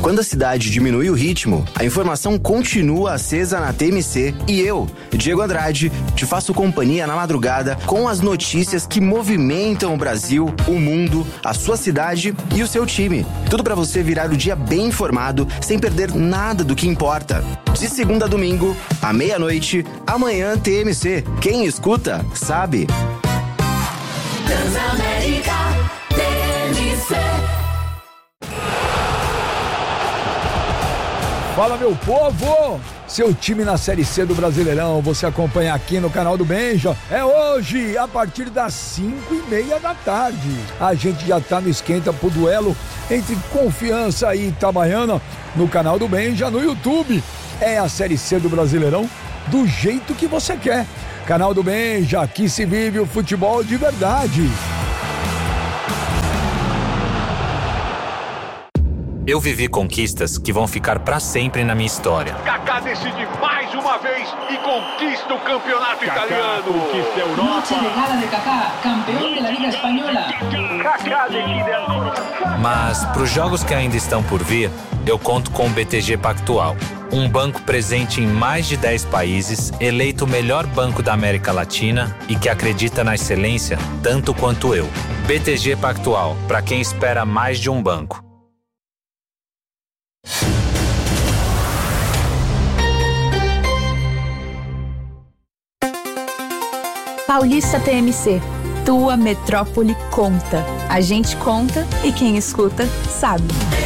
Quando a cidade diminui o ritmo, a informação continua acesa na TMC e eu, Diego Andrade, te faço companhia na madrugada com as notícias que movimentam o Brasil, o mundo, a sua cidade e o seu time. Tudo para você virar o dia bem informado, sem perder nada do que importa. De segunda a domingo, à meia-noite, amanhã TMC. Quem escuta, sabe. Transamérica TMC. Fala, meu povo! Seu time na Série C do Brasileirão, você acompanha aqui no canal do Benja. É hoje, a partir das 5:30 da tarde. A gente já tá no esquenta pro duelo entre Confiança e Itabaiana no canal do Benja, no YouTube. É a Série C do Brasileirão do jeito que você quer. Canal do Benja, aqui se vive o futebol de verdade. Eu vivi conquistas que vão ficar pra sempre na minha história. Kaká decide mais uma vez e conquista o campeonato italiano. Conquista a Europa. Noche de gala de Kaká, campeão da Liga Espanhola. Kaká decide agora. Mas pros jogos que ainda estão por vir, eu conto com o BTG Pactual. Um banco presente em mais de 10 países, eleito o melhor banco da América Latina e que acredita na excelência tanto quanto eu. BTG Pactual, para quem espera mais de um banco. Paulista TMC, tua metrópole conta. A gente conta e quem escuta sabe.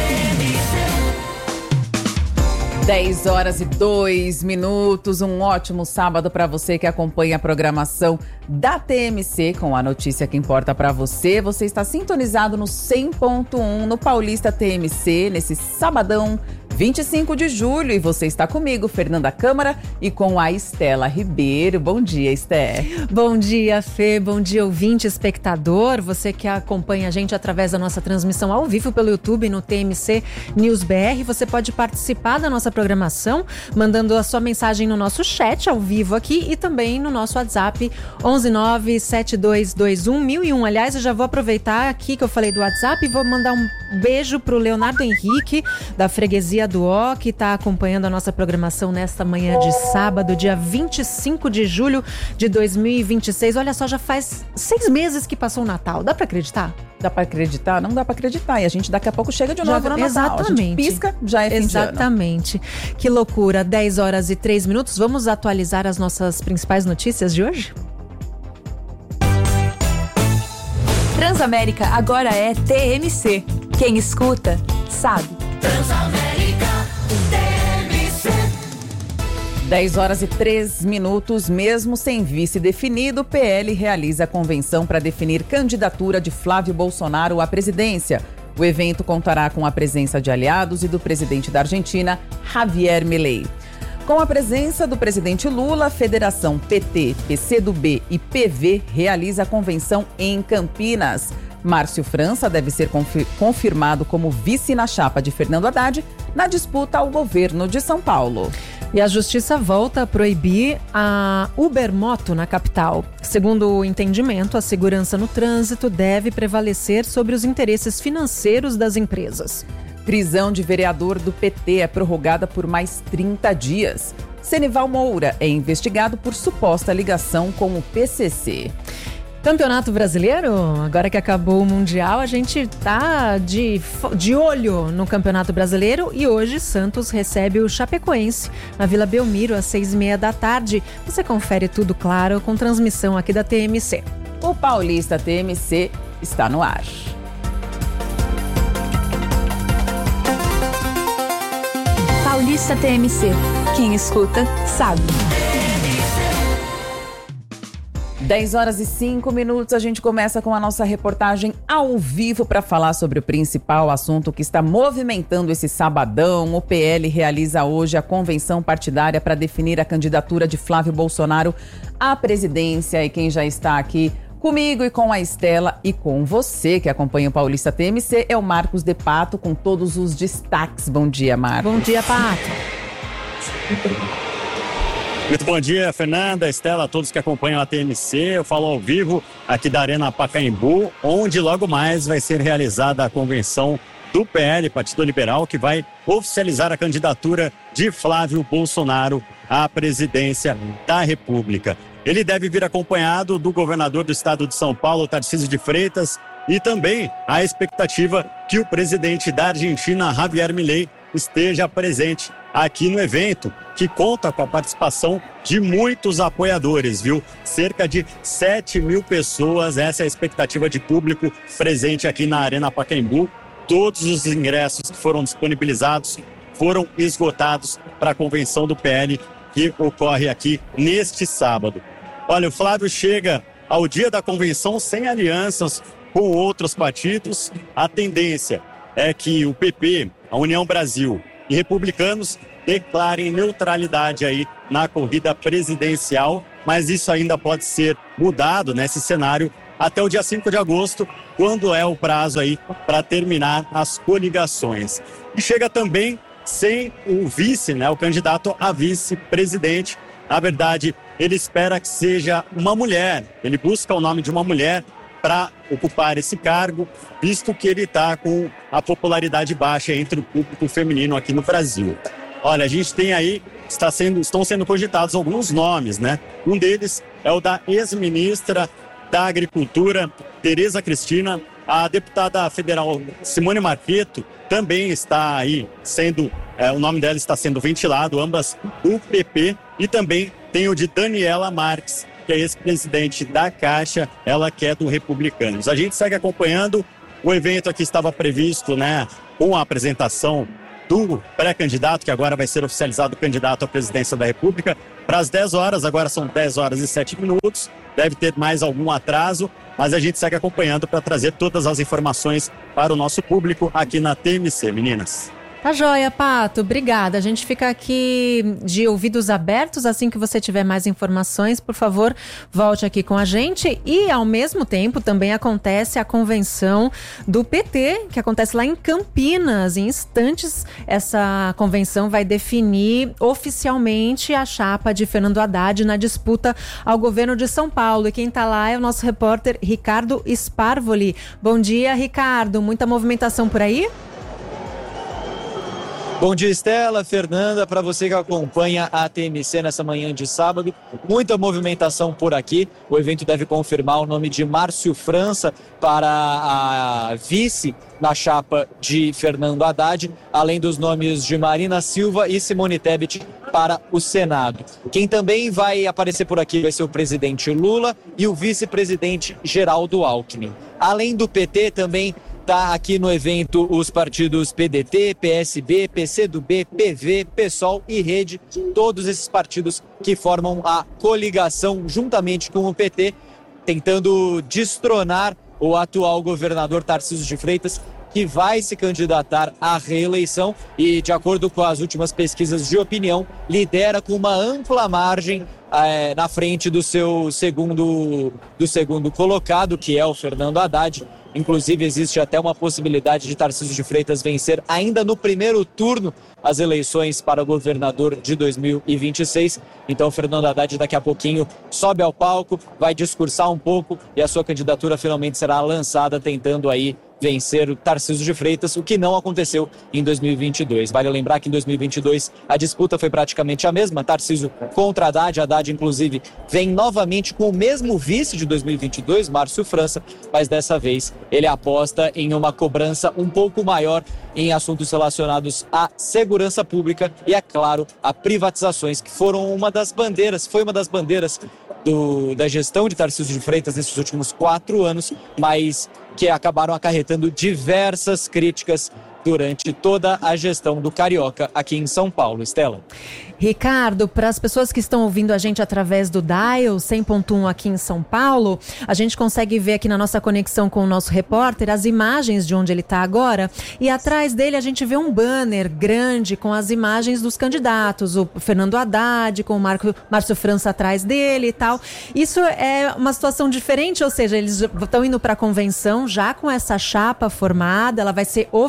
10h02, um ótimo sábado para você que acompanha a programação da TMC com a notícia que importa para você. Você está sintonizado no 100.1 no Paulista TMC nesse sabadão 25 de julho e você está comigo, Fernanda Câmara, e com a Estela Ribeiro. Bom dia, Esté. Bom dia, Fê. Bom dia, ouvinte, espectador. Você que acompanha a gente através da nossa transmissão ao vivo pelo YouTube no TMC News BR. Você pode participar da nossa programação mandando a sua mensagem no nosso chat ao vivo aqui e também no nosso WhatsApp 11972211001. Aliás, eu já vou aproveitar aqui que eu falei do WhatsApp e vou mandar um beijo pro Leonardo Henrique, da Freguesia do Ó, que está acompanhando a nossa programação nesta manhã de sábado, dia 25 de julho de 2026. Olha só, já faz 6 meses que passou o Natal. Dá para acreditar? Dá para acreditar? Não dá para acreditar. E a gente daqui a pouco chega de novo no Natal. Exatamente. A gente pisca, já é fim de ano. Exatamente. Que loucura. 10h03. Vamos atualizar as nossas principais notícias de hoje? Transamérica agora é TMC. Quem escuta, sabe. Transamérica TMC. 10h03, mesmo sem vice definido, o PL realiza a convenção para definir candidatura de Flávio Bolsonaro à presidência. O evento contará com a presença de aliados e do presidente da Argentina, Javier Milei. Com a presença do presidente Lula, a Federação PT, PCdoB e PV realiza a convenção em Campinas. Márcio França deve ser confirmado como vice na chapa de Fernando Haddad na disputa ao governo de São Paulo. E a Justiça volta a proibir a Ubermoto na capital. Segundo o entendimento, a segurança no trânsito deve prevalecer sobre os interesses financeiros das empresas. Prisão de vereador do PT é prorrogada por mais 30 dias. Senival Moura é investigado por suposta ligação com o PCC. Campeonato Brasileiro, agora que acabou o Mundial, a gente tá de olho no Campeonato Brasileiro e hoje Santos recebe o Chapecoense na Vila Belmiro às 6:30 da tarde. Você confere tudo, claro, com transmissão aqui da TMC. O Paulista TMC está no ar. Paulista TMC. Quem escuta, sabe. 10h05, a gente começa com a nossa reportagem ao vivo para falar sobre o principal assunto que está movimentando esse sabadão. O PL realiza hoje a convenção partidária para definir a candidatura de Flávio Bolsonaro à presidência. E quem já está aqui comigo e com a Estela e com você que acompanha o Paulista TMC é o Marcos de Pato com todos os destaques. Bom dia, Marcos. Bom dia, Pato. Muito bom dia, Fernanda, Estela, a todos que acompanham a TMC. Eu falo ao vivo aqui da Arena Pacaembu, onde logo mais vai ser realizada a convenção do PL, Partido Liberal, que vai oficializar a candidatura de Flávio Bolsonaro à presidência da República. Ele deve vir acompanhado do governador do estado de São Paulo, Tarcísio de Freitas, e também a expectativa que o presidente da Argentina, Javier Milei, esteja presente aqui no evento, que conta com a participação de muitos apoiadores, viu? Cerca de 7 mil pessoas, essa é a expectativa de público presente aqui na Arena Pacaembu. Todos os ingressos que foram disponibilizados foram esgotados para a convenção do PL que ocorre aqui neste sábado. Olha, o Flávio chega ao dia da convenção sem alianças com outros partidos. A tendência é que o PP, a União Brasil e republicanos declarem neutralidade aí na corrida presidencial, mas isso ainda pode ser mudado nesse cenário até o dia 5 de agosto, quando é o prazo aí para terminar as coligações. E chega também sem o vice, né, o candidato a vice-presidente. Na verdade, ele espera que seja uma mulher, ele busca o nome de uma mulher para ocupar esse cargo, visto que ele está com a popularidade baixa entre o público feminino aqui no Brasil. Olha, a gente tem aí, estão sendo cogitados alguns nomes, né? Um deles é o da ex-ministra da Agricultura, Tereza Cristina. A deputada federal Simone Marqueto também está aí o nome dela está sendo ventilado, ambas do PP, e também tem o de Daniela Marques, que é ex-presidente da Caixa, ela que é do Republicanos. A gente segue acompanhando, o evento aqui estava previsto, né, com a apresentação do pré-candidato, que agora vai ser oficializado candidato à presidência da República, para as 10 horas, agora são 10 horas e 7 minutos, deve ter mais algum atraso, mas a gente segue acompanhando para trazer todas as informações para o nosso público aqui na TMC, meninas. Tá joia, Pato. Obrigada. A gente fica aqui de ouvidos abertos. Assim que você tiver mais informações, por favor, volte aqui com a gente. E, ao mesmo tempo, também acontece a convenção do PT, que acontece lá em Campinas. Em instantes, essa convenção vai definir oficialmente a chapa de Fernando Haddad na disputa ao governo de São Paulo. E quem tá lá é o nosso repórter Ricardo Sparvoli. Bom dia, Ricardo. Muita movimentação por aí? Bom dia, Estela, Fernanda, para você que acompanha a TMC nessa manhã de sábado. Muita movimentação por aqui. O evento deve confirmar o nome de Márcio França para a vice na chapa de Fernando Haddad, além dos nomes de Marina Silva e Simone Tebet para o Senado. Quem também vai aparecer por aqui vai ser o presidente Lula e o vice-presidente Geraldo Alckmin. Além do PT, também está aqui no evento os partidos PDT, PSB, PCdoB, PV, PSOL e Rede, todos esses partidos que formam a coligação juntamente com o PT, tentando destronar o atual governador Tarcísio de Freitas, que vai se candidatar à reeleição e, de acordo com as últimas pesquisas de opinião, lidera com uma ampla margem na frente do seu segundo colocado, que é o Fernando Haddad. Inclusive, existe até uma possibilidade de Tarcísio de Freitas vencer ainda no primeiro turno as eleições para governador de 2026. Então, Fernando Haddad daqui a pouquinho sobe ao palco, vai discursar um pouco e a sua candidatura finalmente será lançada, tentando aí vencer o Tarcísio de Freitas, o que não aconteceu em 2022. Vale lembrar que em 2022 a disputa foi praticamente a mesma, Tarcísio contra Haddad. Haddad, inclusive, vem novamente com o mesmo vice de 2022, Márcio França, mas dessa vez ele aposta em uma cobrança um pouco maior em assuntos relacionados à segurança pública e, é claro, a privatizações, que foi uma das bandeiras da gestão de Tarcísio de Freitas nesses últimos 4 anos, mas que acabaram acarretando diversas críticas durante toda a gestão do Carioca aqui em São Paulo. Estela. Ricardo, para as pessoas que estão ouvindo a gente através do Dial 100.1 aqui em São Paulo, a gente consegue ver aqui na nossa conexão com o nosso repórter as imagens de onde ele está agora, e atrás dele a gente vê um banner grande com as imagens dos candidatos, o Fernando Haddad com o Márcio França atrás dele e tal. Isso é uma situação diferente, ou seja, eles estão indo para a convenção já com essa chapa formada, ela vai ser oficializada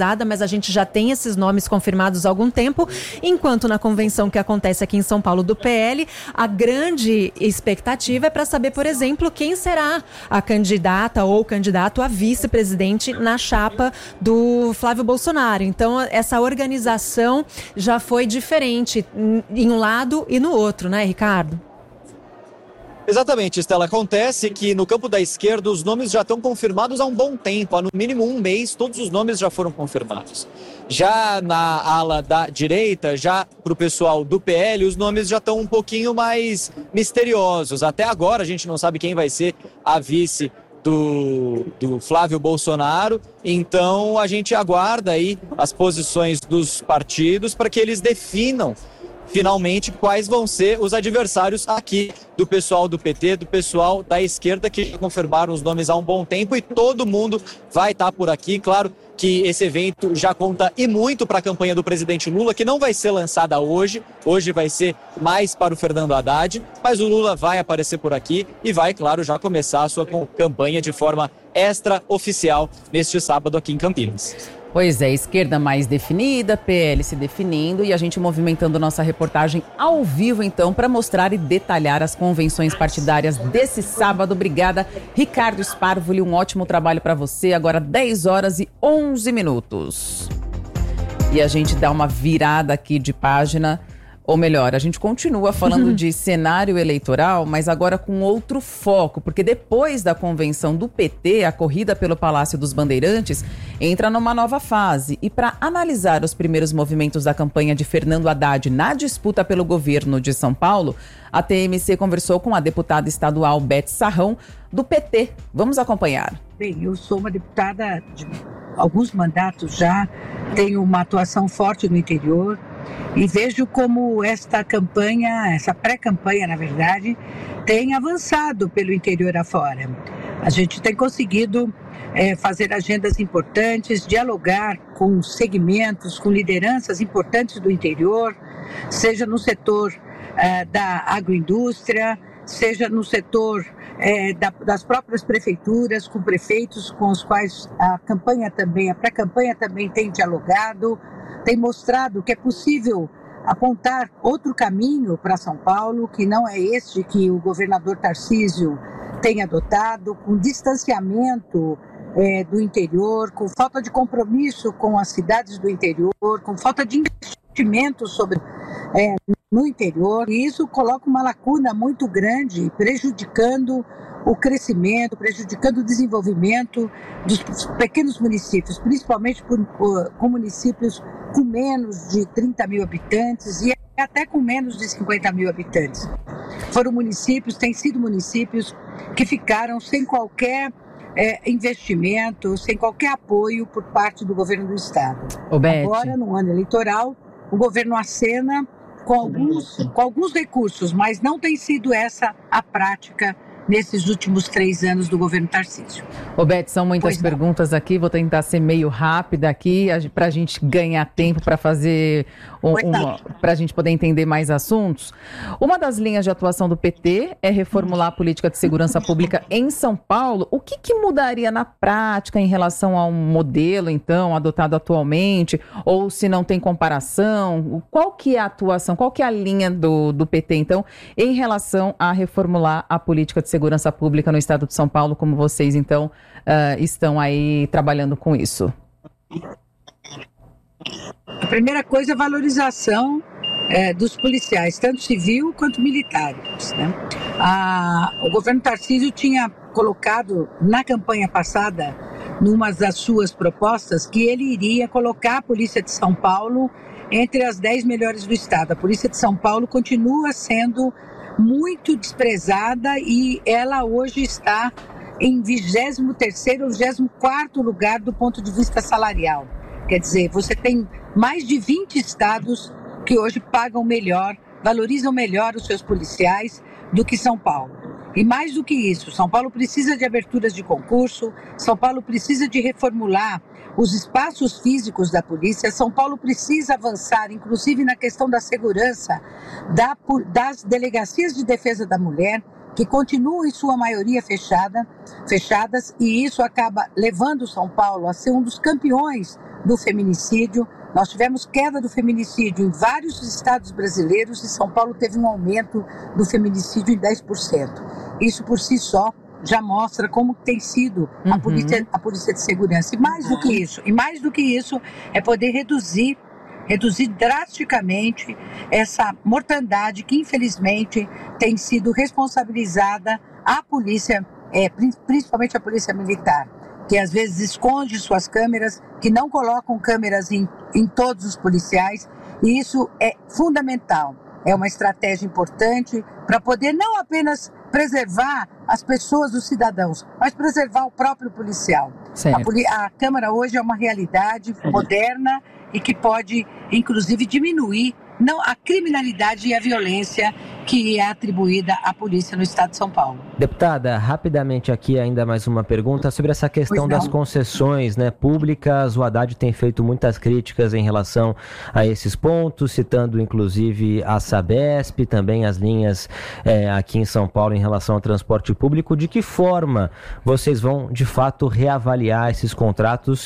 oficializada, mas a gente já tem esses nomes confirmados há algum tempo, enquanto na convenção que acontece aqui em São Paulo do PL, a grande expectativa é para saber, por exemplo, quem será a candidata ou candidato a vice-presidente na chapa do Flávio Bolsonaro. Então, essa organização já foi diferente em um lado e no outro, né, Ricardo? Exatamente, Estela. Acontece que no campo da esquerda os nomes já estão confirmados há um bom tempo, há no mínimo um mês, todos os nomes já foram confirmados. Já na ala da direita, já para o pessoal do PL, os nomes já estão um pouquinho mais misteriosos. Até agora a gente não sabe quem vai ser a vice do Flávio Bolsonaro, então a gente aguarda aí as posições dos partidos para que eles definam finalmente quais vão ser os adversários aqui do pessoal do PT, do pessoal da esquerda, que já confirmaram os nomes há um bom tempo, e todo mundo vai estar por aqui. Claro que esse evento já conta e muito para a campanha do presidente Lula, que não vai ser lançada hoje vai ser mais para o Fernando Haddad, mas o Lula vai aparecer por aqui e vai, claro, já começar a sua campanha de forma extraoficial neste sábado aqui em Campinas. Pois é, esquerda mais definida, PL se definindo e a gente movimentando nossa reportagem ao vivo, então, para mostrar e detalhar as convenções partidárias desse sábado. Obrigada, Ricardo Sparvoli, um ótimo trabalho para você. Agora 10h11. E a gente dá uma virada aqui de página. Ou melhor, a gente continua falando de cenário eleitoral, mas agora com outro foco, porque depois da convenção do PT, a corrida pelo Palácio dos Bandeirantes entra numa nova fase. E para analisar os primeiros movimentos da campanha de Fernando Haddad na disputa pelo governo de São Paulo, a TMC conversou com a deputada estadual Beth Sarrão, do PT. Vamos acompanhar. Bem, eu sou uma deputada de alguns mandatos já, tenho uma atuação forte no interior, e vejo como esta campanha, essa pré-campanha, na verdade, tem avançado pelo interior afora. A gente tem conseguido fazer agendas importantes, dialogar com segmentos, com lideranças importantes do interior, seja no setor da agroindústria, seja no setor das próprias prefeituras, com prefeitos com os quais a pré-campanha também tem dialogado, tem mostrado que é possível apontar outro caminho para São Paulo, que não é este que o governador Tarcísio tem adotado, com distanciamento do interior, com falta de compromisso com as cidades do interior, com falta de investimento no interior, e isso coloca uma lacuna muito grande, prejudicando o crescimento, prejudicando o desenvolvimento dos pequenos municípios, principalmente com municípios com menos de 30 mil habitantes e até com menos de 50 mil habitantes. Têm sido municípios que ficaram sem qualquer investimento, sem qualquer apoio por parte do governo do estado. Agora, no ano eleitoral, o governo acena com alguns recursos, mas não tem sido essa a prática nesses últimos 3 anos do governo Tarcísio. Beth, são muitas perguntas aqui, vou tentar ser meio rápida aqui, para a gente ganhar tempo para fazer, para a gente poder entender mais assuntos. Uma das linhas de atuação do PT é reformular a política de segurança pública em São Paulo. O que mudaria na prática em relação ao modelo, então, adotado atualmente, ou se não tem comparação? Qual que é a atuação, qual que é a linha do PT, então, em relação a reformular a política de segurança pública no estado de São Paulo, como vocês, então, estão aí trabalhando com isso? A primeira coisa é a valorização dos policiais, tanto civil quanto militares, né? O governo Tarcísio tinha colocado na campanha passada, numa das suas propostas, que ele iria colocar a Polícia de São Paulo entre as 10 melhores do estado. A Polícia de São Paulo continua sendo muito desprezada e ela hoje está em 23º ou 24º lugar do ponto de vista salarial. Quer dizer, você tem mais de 20 estados que hoje pagam melhor, valorizam melhor os seus policiais do que São Paulo. E mais do que isso, São Paulo precisa de aberturas de concurso, São Paulo precisa de reformular os espaços físicos da polícia, São Paulo precisa avançar, inclusive na questão da segurança das delegacias de defesa da mulher, que continuam em sua maioria fechadas, e isso acaba levando São Paulo a ser um dos campeões do feminicídio. Nós tivemos queda do feminicídio em vários estados brasileiros e São Paulo teve um aumento do feminicídio em 10%. Isso por si só já mostra como tem sido a polícia de segurança. E mais do que isso, é poder reduzir drasticamente essa mortandade que infelizmente tem sido responsabilizada a polícia, principalmente a polícia militar, que às vezes esconde suas câmeras, que não colocam câmeras em todos os policiais, e isso é fundamental. É uma estratégia importante para poder não apenas preservar as pessoas, os cidadãos, mas preservar o próprio policial. A Câmara hoje é uma realidade moderna e que pode, inclusive, diminuir a criminalidade e a violência que é atribuída à polícia no estado de São Paulo. Deputada, rapidamente aqui ainda mais uma pergunta sobre essa questão das concessões, né, públicas. O Haddad tem feito muitas críticas em relação a esses pontos, citando inclusive a Sabesp, também as linhas aqui em São Paulo em relação ao transporte público. De que forma vocês vão, de fato, reavaliar esses contratos